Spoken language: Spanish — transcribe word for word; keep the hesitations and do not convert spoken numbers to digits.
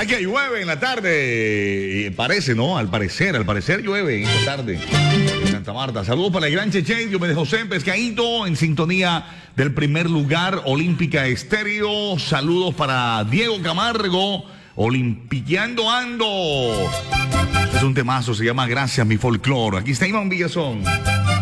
¿Sabes que llueve en la tarde? Y parece, ¿no? Al parecer, al parecer llueve en esta tarde en Santa Marta. Saludos para el gran Cheche, Diomedes José Pescadito, en sintonía del primer lugar, Olímpica Estéreo. Saludos para Diego Camargo, Olimpiqueando Ando. Es un temazo, se llama Gracias, mi folclore. Aquí está Iván Villazón.